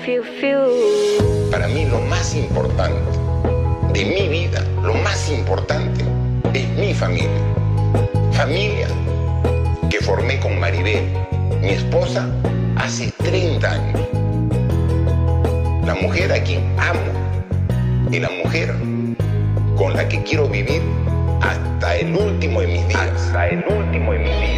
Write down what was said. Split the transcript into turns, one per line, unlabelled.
Para mí lo más importante de mi vida, lo más importante es mi familia. Familia que formé con Maribel, mi esposa, hace 30 años. La mujer a quien amo y la mujer con la que quiero vivir hasta el último de mis días.